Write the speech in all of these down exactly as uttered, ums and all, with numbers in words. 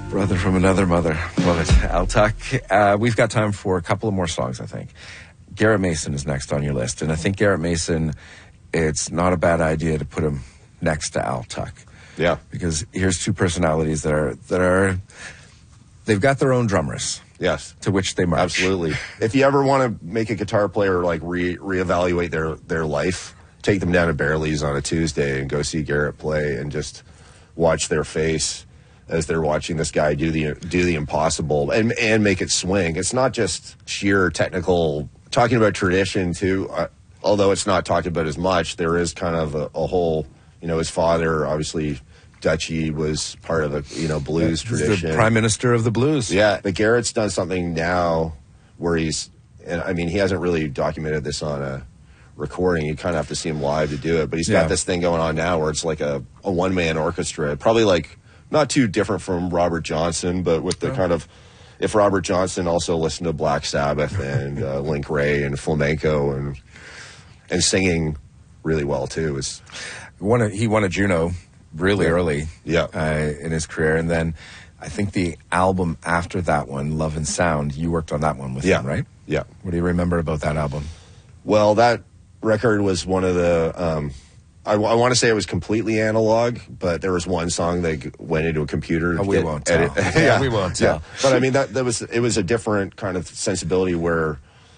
Brother from another mother. Love it. Al Tuck. Uh, we've got time for a couple of more songs, I think. Garrett Mason is next on your list. And I think Garrett Mason, it's not a bad idea to put him next to Al Tuck. Yeah. Because here's two personalities that are, that are, they've got their own drummers. Yes. To which they march. Absolutely. If you ever want to make a guitar player like re reevaluate their, their life, take them down to Bearley's on a Tuesday and go see Garrett play and just watch their face as they're watching this guy do the do the impossible and and make it swing. It's not just sheer technical. Talking about tradition too, uh, although it's not talked about as much, there is kind of a, a whole, you know, his father, obviously, Dutchie was part of a, you know, blues yeah, tradition. The prime minister of the blues. Yeah, but Garrett's done something now where he's, and I mean, he hasn't really documented this on a recording. You kind of have to see him live to do it, but he's got yeah. this thing going on now where it's like a, a one-man orchestra, probably like not too different from Robert Johnson, but with the oh. kind of, if Robert Johnson also listened to Black Sabbath and uh, Link Ray and flamenco and and singing really well too. Is won a, he won a Juno really yeah. early yeah. Uh, in his career, and then I think the album after that one, Love and Sound, you worked on that one with yeah. him, right? Yeah. What do you remember about that album? Well, that record was one of the. Um, I, I want to say it was completely analog, but there was one song that went into a computer. Oh, we get, won't tell. edit. yeah, yeah, we won't tell. Yeah. But I mean, that, that was it was a different kind of sensibility where.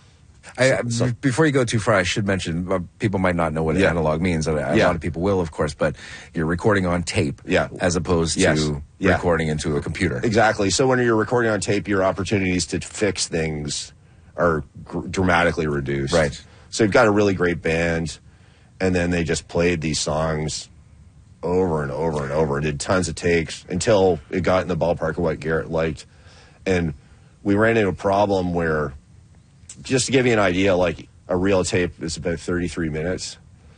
I, so, so, before you go too far, I should mention, uh, people might not know what yeah. analog means. A, a yeah. lot of people will, of course, but you're recording on tape yeah. as opposed yes. to yeah. recording into a computer. Exactly. So when you're recording on tape, your opportunities to fix things are gr- dramatically reduced. Right. So you've got a really great band, and then they just played these songs over and over and over and did tons of takes until it got in the ballpark of what Garrett liked. And we ran into a problem where, just to give you an idea, like a reel tape is about thirty-three minutes.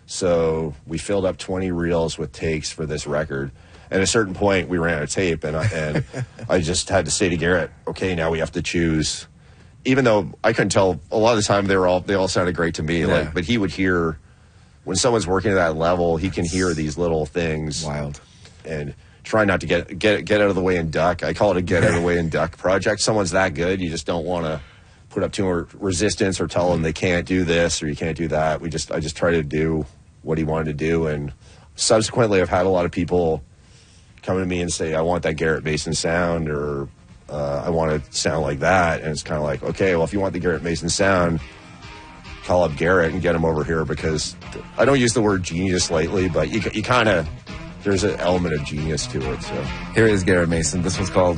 So we filled up twenty reels with takes for this record. At a certain point, we ran out of tape, and I, and I just had to say to Garrett, okay, now we have to choose. Even though I couldn't tell, a lot of the time they were all they all sounded great to me. Yeah. Like, but he would hear, when someone's working at that level, he can hear these little things. Wild. And try not to get get get out of the way and duck. I call it a get out of the way and duck project. Someone's that good, you just don't want to put up too much resistance or tell them they can't do this or you can't do that. We just I just try to do what he wanted to do, and subsequently I've had a lot of people come to me and say, I want that Garrett Mason sound, or uh, I want to sound like that. And it's kind of like, okay, well, if you want the Garrett Mason sound, call up Garrett and get him over here, because I don't use the word genius lightly, but you, you kind of, there's an element of genius to it. So here is Garrett Mason. This one's called